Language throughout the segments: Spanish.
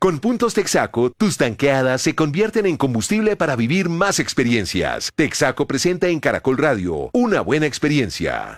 Con puntos Texaco, tus tanqueadas se convierten en combustible para vivir más experiencias. Texaco presenta en Caracol Radio una buena experiencia.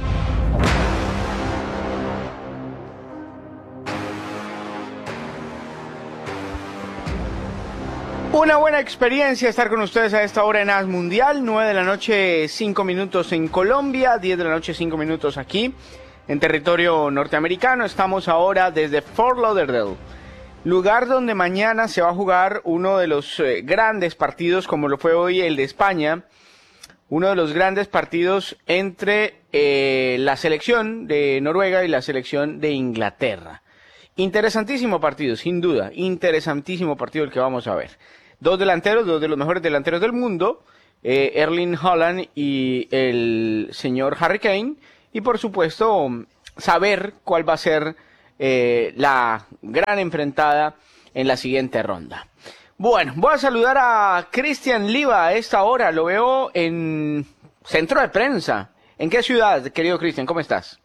Una buena experiencia estar con ustedes a esta hora en AS Mundial, 9 de la noche, 5 minutos en Colombia, 10 de la noche, 5 minutos aquí en territorio norteamericano. Estamos ahora desde Fort Lauderdale, lugar donde mañana se va a jugar uno de los grandes partidos, como lo fue hoy el de España, uno de los grandes partidos entre la selección de Noruega y la selección de Inglaterra. Interesantísimo partido, sin duda, interesantísimo partido el que vamos a ver. Dos delanteros, dos de los mejores delanteros del mundo, Erling Haaland y el señor Harry Kane, y por supuesto saber cuál va a ser la gran enfrentada en la siguiente ronda. Bueno, voy a saludar a Cristian Liva a esta hora, lo veo en Centro de Prensa. ¿En qué ciudad, querido Cristian? ¿Cómo estás?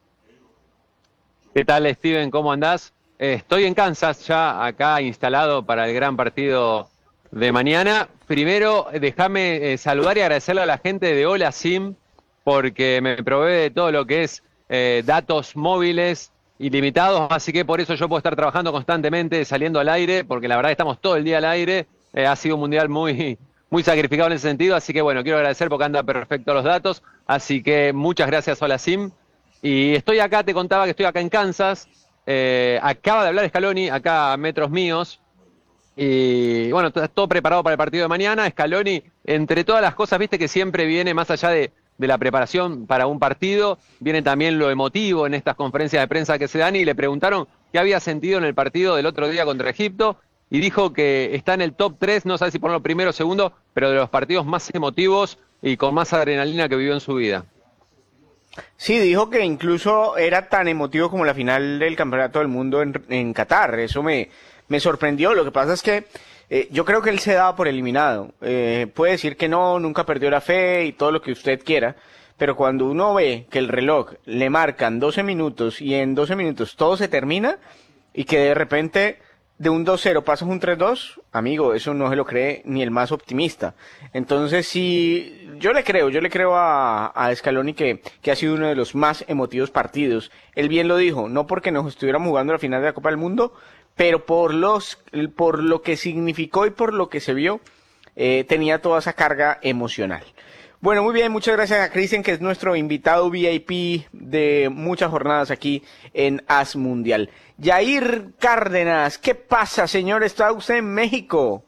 ¿Qué tal, Steven? ¿Cómo andás? Estoy en Kansas, ya acá instalado para el gran partido de mañana. Primero, déjame saludar y agradecerle a la gente de Hola Sim, porque me provee de todo lo que es datos móviles ilimitados, así que por eso yo puedo estar trabajando constantemente, saliendo al aire, porque la verdad estamos todo el día al aire. Ha sido un mundial muy sacrificado en ese sentido, así que bueno, quiero agradecer porque anda perfecto los datos, así que muchas gracias Hola Sim. Y estoy acá, te contaba que estoy acá en Kansas. Acaba de hablar Scaloni, acá a metros míos, y bueno, todo preparado para el partido de mañana. Scaloni, entre todas las cosas, viste que siempre viene más allá de la preparación para un partido, viene también lo emotivo en estas conferencias de prensa que se dan, y le preguntaron qué había sentido en el partido del otro día contra Egipto, y dijo que está en el top 3, no sabe si ponerlo primero o segundo, pero de los partidos más emotivos y con más adrenalina que vivió en su vida. Sí, dijo que incluso era tan emotivo como la final del Campeonato del Mundo en Qatar. Eso me sorprendió. Lo que pasa es que yo creo que él se daba por eliminado. Puede decir que no, nunca perdió la fe y todo lo que usted quiera, pero cuando uno ve que el reloj le marcan 12 minutos y en 12 minutos todo se termina y que de repente de un 2-0 pasas un 3-2, amigo, eso no se lo cree ni el más optimista. Entonces sí, yo le creo a Scaloni que ha sido uno de los más emotivos partidos. Él bien lo dijo, no porque nos estuviéramos jugando la final de la Copa del Mundo, pero por lo que significó y por lo que se vio, tenía toda esa carga emocional. Bueno, muy bien, muchas gracias a Cristian, que es nuestro invitado VIP de muchas jornadas aquí en AS Mundial. Yair Cárdenas, ¿qué pasa, señor? ¿Está usted en México?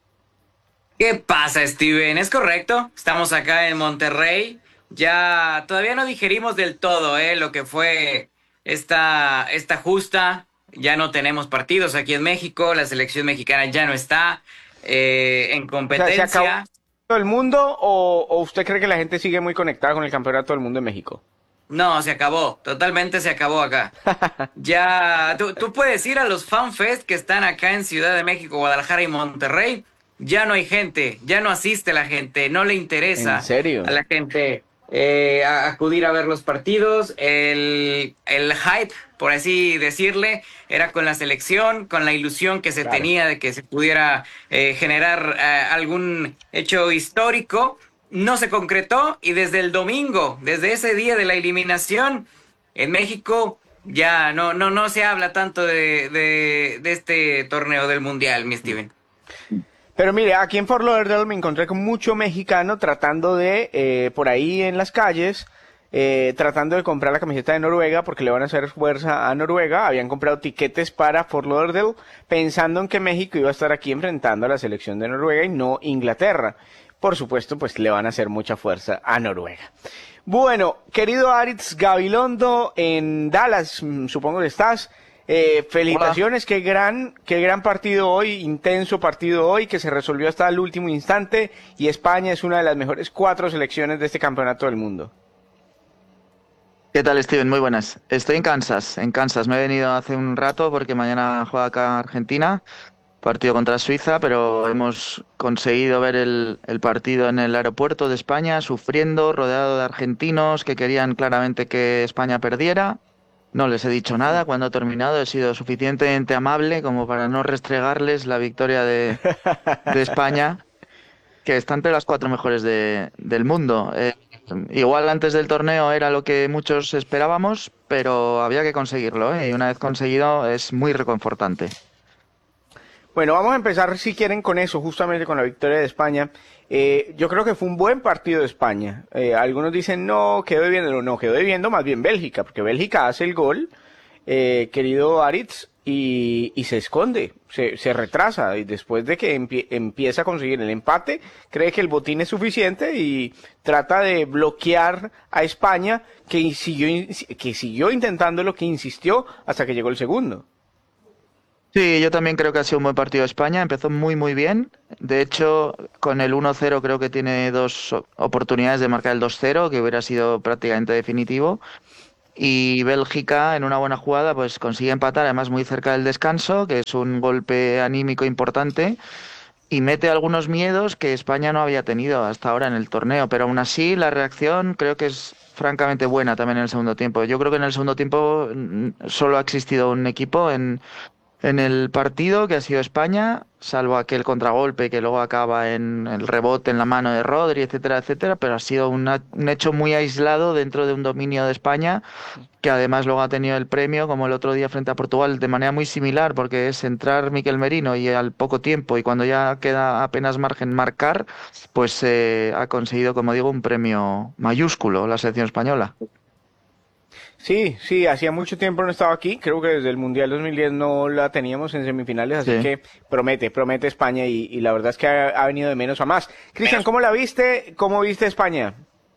¿Qué pasa, Steven? Es correcto, estamos acá en Monterrey. Ya todavía no digerimos del todo lo que fue esta justa. Ya no tenemos partidos aquí en México, la selección mexicana ya no está en competencia. O sea, ¿se acabó el mundo o usted cree que la gente sigue muy conectada con el Campeonato del Mundo en México? No, se acabó, totalmente se acabó acá. Ya, tú puedes ir a los FanFest que están acá en Ciudad de México, Guadalajara y Monterrey. Ya no hay gente, ya no asiste la gente, no le interesa. ¿En serio? A la gente acudir a ver los partidos. El hype, por así decirle, era con la selección, con la ilusión que se tenía de que se pudiera generar algún hecho histórico. No se concretó, y desde el domingo, desde ese día de la eliminación, en México ya no se habla tanto de este torneo del Mundial, mi Steven. Pero mire, aquí en Fort Lauderdale me encontré con mucho mexicano tratando de, por ahí en las calles, tratando de comprar la camiseta de Noruega porque le van a hacer fuerza a Noruega. Habían comprado tiquetes para Fort Lauderdale pensando en que México iba a estar aquí enfrentando a la selección de Noruega y no Inglaterra. Por supuesto, pues le van a hacer mucha fuerza a Noruega. Bueno, querido Aritz Gabilondo en Dallas, supongo que estás. Felicitaciones, qué gran partido hoy, intenso partido hoy, que se resolvió hasta el último instante, y España es una de las mejores 4 selecciones de este campeonato del mundo. ¿Qué tal, Steven? Muy buenas. Estoy en Kansas. Me he venido hace un rato porque mañana juega acá Argentina, partido contra Suiza, pero hemos conseguido ver el partido en el aeropuerto de España, sufriendo, rodeado de argentinos que querían claramente que España perdiera. No les he dicho nada cuando he terminado, he sido suficientemente amable como para no restregarles la victoria de España, que está entre las cuatro mejores del mundo. Igual antes del torneo era lo que muchos esperábamos, pero había que conseguirlo, ¿eh? Y una vez conseguido es muy reconfortante. Bueno, vamos a empezar si quieren con eso, justamente con la victoria de España. Yo creo que fue un buen partido de España. Algunos dicen no, quedó debiendo, no, quedó debiendo más bien Bélgica, porque Bélgica hace el gol, querido Aritz, y se esconde, se retrasa, y después de que empieza a conseguir el empate, cree que el botín es suficiente y trata de bloquear a España, que siguió intentándolo, que insistió hasta que llegó el segundo. Sí, yo también creo que ha sido un buen partido de España. Empezó muy, muy bien. De hecho, con el 1-0 creo que tiene dos oportunidades de marcar el 2-0, que hubiera sido prácticamente definitivo. Y Bélgica, en una buena jugada, pues consigue empatar, además muy cerca del descanso, que es un golpe anímico importante, y mete algunos miedos que España no había tenido hasta ahora en el torneo. Pero aún así, la reacción creo que es francamente buena también en el segundo tiempo. Yo creo que en el segundo tiempo solo ha existido un equipo en el partido, que ha sido España, salvo aquel contragolpe que luego acaba en el rebote en la mano de Rodri, etcétera, etcétera, pero ha sido un hecho muy aislado dentro de un dominio de España, que además luego ha tenido el premio, como el otro día frente a Portugal, de manera muy similar, porque es entrar Mikel Merino y al poco tiempo, y cuando ya queda apenas margen marcar, pues ha conseguido, como digo, un premio mayúsculo la selección española. Sí, sí, hacía mucho tiempo no estaba aquí, creo que desde el Mundial 2010 no la teníamos en semifinales, así Sí. que promete España y la verdad es que ha venido de menos a más. Cristian, ¿cómo la viste? ¿Cómo viste España?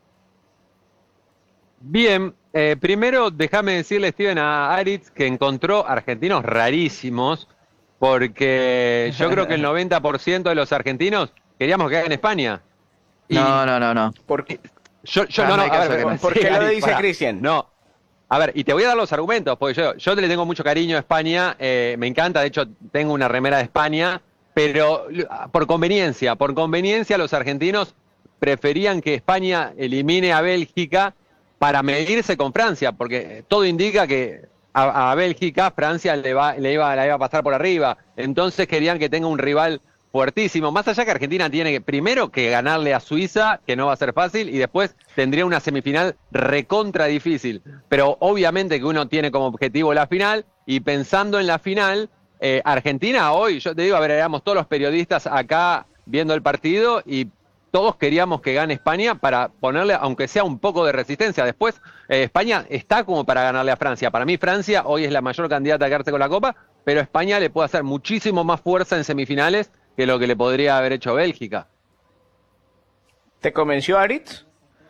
Bien, primero déjame decirle, Steven, a Aritz que encontró argentinos rarísimos, porque yo creo que el 90% de los argentinos queríamos que haga en España. No, Y no, no, no. ¿Por, no, Hazme a caso ver, que no. por sí, qué lo Aritz, dice pará. Cristian? No, a ver, y te voy a dar los argumentos, porque yo le tengo mucho cariño a España, me encanta, de hecho tengo una remera de España, pero por conveniencia los argentinos preferían que España elimine a Bélgica para medirse con Francia, porque todo indica que a Bélgica Francia la iba a pasar por arriba, entonces querían que tenga un rival fuertísimo, más allá que Argentina tiene que, primero que ganarle a Suiza, que no va a ser fácil, y después tendría una semifinal recontra difícil, pero obviamente que uno tiene como objetivo la final, y pensando en la final, Argentina hoy, yo te digo, a ver, éramos todos los periodistas acá viendo el partido, y todos queríamos que gane España para ponerle, aunque sea un poco de resistencia. Después, España está como para ganarle a Francia. Para mí, Francia hoy es la mayor candidata a quedarse con la Copa, pero España le puede hacer muchísimo más fuerza en semifinales que lo que le podría haber hecho Bélgica. ¿Te convenció Aritz?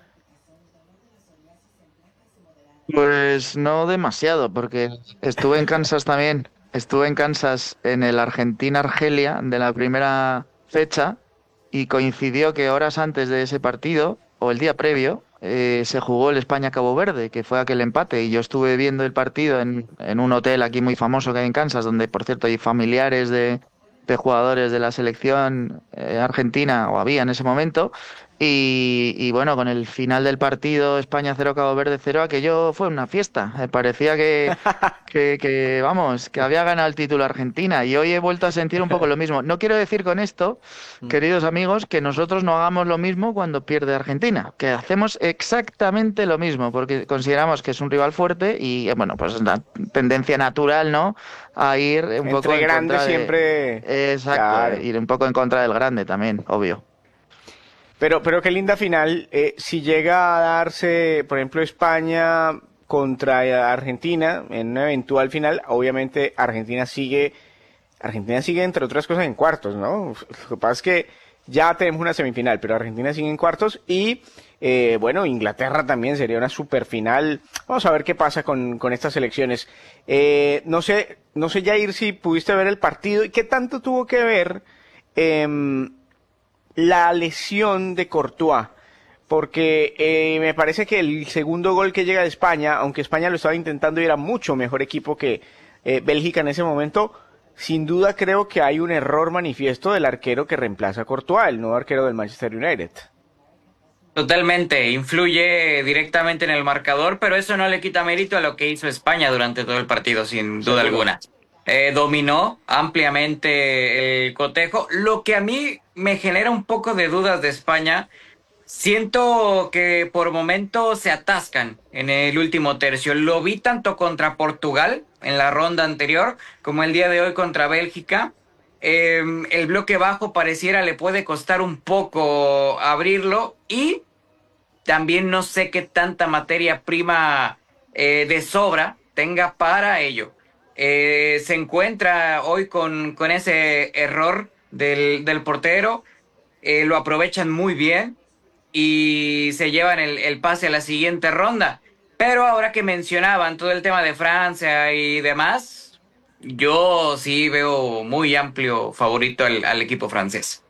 Pues no demasiado, porque estuve en Kansas también. Estuve en Kansas en el Argentina-Argelia de la primera fecha y coincidió que horas antes de ese partido, o el día previo, se jugó el España-Cabo Verde, que fue aquel empate. Y yo estuve viendo el partido en un hotel aquí muy famoso que hay en Kansas, donde por cierto hay familiares de jugadores de la selección argentina, o había en ese momento. Y bueno, con el final del partido España 0, Cabo Verde 0, aquello fue una fiesta. Parecía vamos, que había ganado el título Argentina. Y hoy he vuelto a sentir un poco lo mismo. No quiero decir con esto, queridos amigos, que nosotros no hagamos lo mismo cuando pierde Argentina. Que hacemos exactamente lo mismo, porque consideramos que es un rival fuerte y, bueno, pues es una tendencia natural, ¿no? A ir un Entre poco en grandes contra de... siempre. Exacto, Claro. ir un poco en contra del grande también, obvio. Pero qué linda final. Si llega a darse, por ejemplo, España contra Argentina en una eventual final, obviamente Argentina sigue entre otras cosas en cuartos, ¿no? Lo que pasa es que ya tenemos una semifinal, pero Argentina sigue en cuartos y bueno, Inglaterra también sería una super final. Vamos a ver qué pasa con estas elecciones. No sé, Jair, si pudiste ver el partido y qué tanto tuvo que ver la lesión de Courtois, porque me parece que el segundo gol que llega de España, aunque España lo estaba intentando y era mucho mejor equipo que Bélgica en ese momento, sin duda creo que hay un error manifiesto del arquero que reemplaza a Courtois, el nuevo arquero del Manchester United. Totalmente, influye directamente en el marcador, pero eso no le quita mérito a lo que hizo España durante todo el partido, sin duda alguna. Dominó ampliamente el cotejo. Lo que a mí me genera un poco de dudas de España, siento que por momentos se atascan en el último tercio. Lo vi tanto contra Portugal en la ronda anterior como el día de hoy contra Bélgica. El bloque bajo pareciera le puede costar un poco abrirlo y también no sé qué tanta materia prima de sobra tenga para ello. Se encuentra hoy con ese error del portero, lo aprovechan muy bien y se llevan el pase a la siguiente ronda. Pero ahora que mencionaban todo el tema de Francia y demás, yo sí veo muy amplio favorito al equipo francés.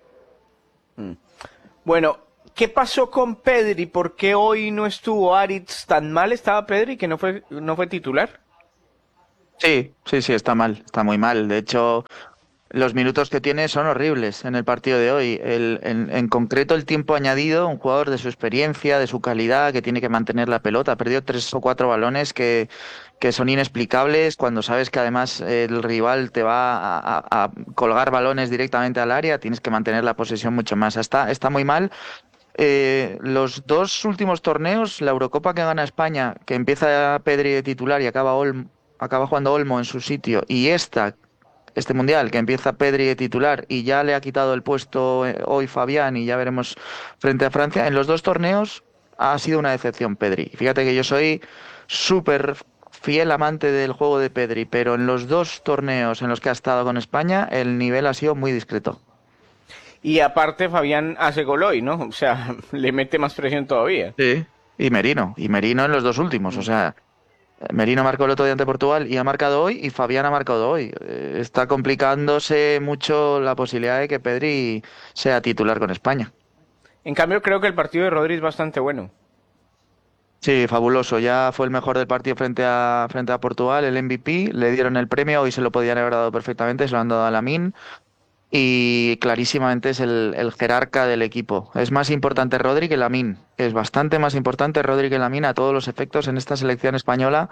Bueno, ¿qué pasó con Pedri? ¿Por qué hoy no estuvo Aritz? ¿Tan mal estaba Pedri que no fue titular? Sí, sí, sí, está mal, está muy mal. De hecho, los minutos que tiene son horribles en el partido de hoy. En concreto, el tiempo añadido, un jugador de su experiencia, de su calidad, que tiene que mantener la pelota. Perdió 3 o 4 balones que son inexplicables cuando sabes que además el rival te va a colgar balones directamente al área. Tienes que mantener la posesión mucho más. Está muy mal. Los 2 últimos torneos, la Eurocopa que gana España, que empieza Pedri de titular y acaba jugando Olmo en su sitio, y este Mundial, que empieza Pedri de titular y ya le ha quitado el puesto hoy Fabián y ya veremos frente a Francia. En los 2 torneos ha sido una decepción Pedri. Fíjate que yo soy súper fiel amante del juego de Pedri, pero en los 2 torneos en los que ha estado con España el nivel ha sido muy discreto. Y aparte Fabián hace gol hoy, ¿no? O sea, le mete más presión todavía. Sí. Y Merino en los 2 últimos, o sea, Merino marcó el otro día ante Portugal y ha marcado hoy, y Fabián ha marcado hoy. Está complicándose mucho la posibilidad de que Pedri sea titular con España. En cambio, creo que el partido de Rodri es bastante bueno. Sí, fabuloso. Ya fue el mejor del partido frente a Portugal, el MVP. Le dieron el premio, hoy se lo podían haber dado perfectamente, se lo han dado a Lamine. Y clarísimamente es el jerarca del equipo. Es más importante Rodri que Lamine. Es bastante más importante Rodri que Lamine a todos los efectos en esta selección española,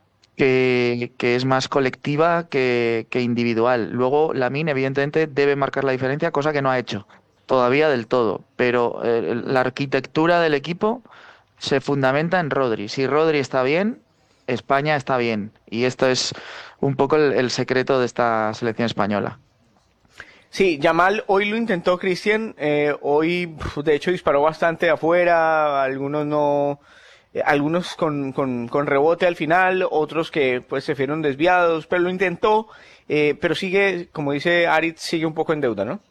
que es más colectiva que individual. Luego, Lamine, evidentemente, debe marcar la diferencia, cosa que no ha hecho todavía del todo. Pero la arquitectura del equipo se fundamenta en Rodri. Si Rodri está bien, España está bien. Y esto es un poco el secreto de esta selección española. Sí, Yamal hoy lo intentó Cristian, hoy de hecho disparó bastante de afuera, algunos no, algunos con rebote al final, otros que pues se fueron desviados, pero lo intentó, pero sigue, como dice Aritz, sigue un poco en deuda, ¿no?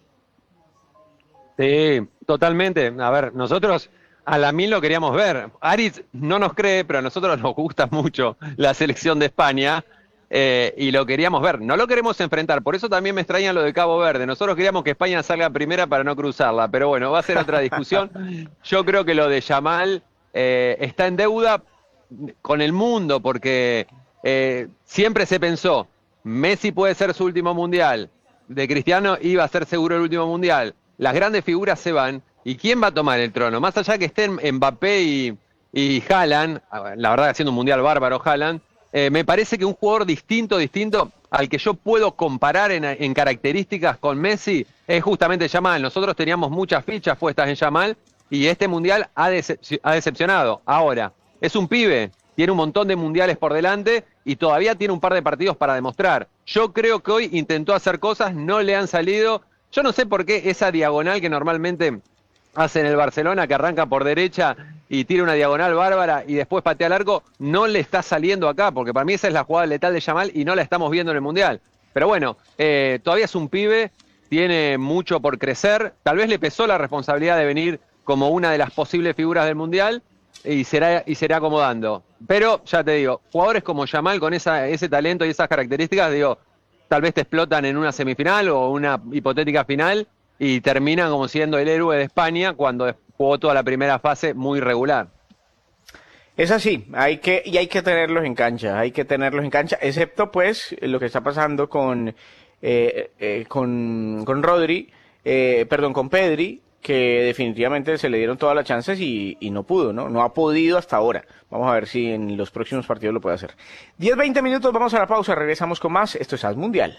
Sí, totalmente. A ver, nosotros a Lamine lo queríamos ver. Aritz no nos cree, pero a nosotros nos gusta mucho la selección de España y lo queríamos ver. No lo queremos enfrentar, por eso también me extraña lo de Cabo Verde. Nosotros queríamos que España salga primera para no cruzarla, pero bueno, va a ser otra discusión. Yo creo que lo de Yamal está en deuda con el mundo, porque siempre se pensó, Messi puede ser su último mundial, de Cristiano iba a ser seguro el último mundial. Las grandes figuras se van, ¿y quién va a tomar el trono? Más allá que estén Mbappé y Haaland, la verdad haciendo un mundial bárbaro Haaland, me parece que un jugador distinto al que yo puedo comparar en características con Messi es justamente Yamal. Nosotros teníamos muchas fichas puestas en Yamal y este mundial ha decepcionado. Ahora, es un pibe, tiene un montón de mundiales por delante y todavía tiene un par de partidos para demostrar. Yo creo que hoy intentó hacer cosas, no le han salido. Yo no sé por qué esa diagonal que normalmente hace en el Barcelona, que arranca por derecha y tira una diagonal bárbara y después patea al arco, no le está saliendo acá, porque para mí esa es la jugada letal de Yamal y no la estamos viendo en el Mundial. Pero bueno, todavía es un pibe, tiene mucho por crecer, tal vez le pesó la responsabilidad de venir como una de las posibles figuras del Mundial y será acomodando. Pero ya te digo, jugadores como Yamal con ese talento y esas características, digo, tal vez te explotan en una semifinal o una hipotética final y terminan como siendo el héroe de España cuando jugó toda la primera fase muy regular. Es así, hay que tenerlos en cancha, excepto pues lo que está pasando con Rodri, con Pedri, que definitivamente se le dieron todas las chances y no pudo, ¿no? No ha podido hasta ahora. Vamos a ver si en los próximos partidos lo puede hacer. 10-20 minutos, vamos a la pausa, regresamos con más. Esto es AS Mundial.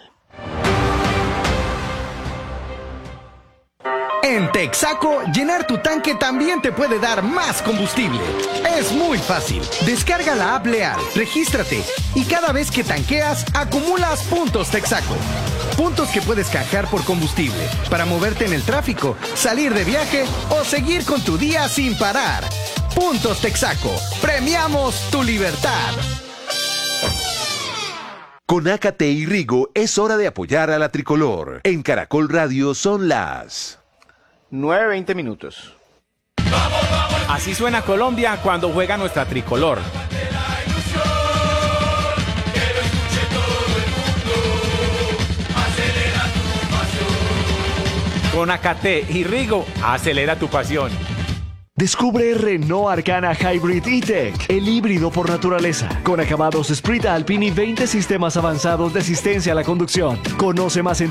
En Texaco, llenar tu tanque también te puede dar más combustible. Es muy fácil. Descarga la app Leal, regístrate y cada vez que tanqueas, acumulas puntos Texaco. Puntos que puedes canjear por combustible para moverte en el tráfico, salir de viaje o seguir con tu día sin parar. Puntos Texaco. Premiamos tu libertad. Con Ácate y Rigo es hora de apoyar a la tricolor. En Caracol Radio son las 9:20 minutos. Así suena Colombia cuando juega nuestra tricolor. Con Ácate y Rigo, acelera tu pasión. Descubre Renault Arcana Hybrid E-Tech, el híbrido por naturaleza, con acabados Sprint Alpine y 20 sistemas avanzados de asistencia a la conducción. Conoce más en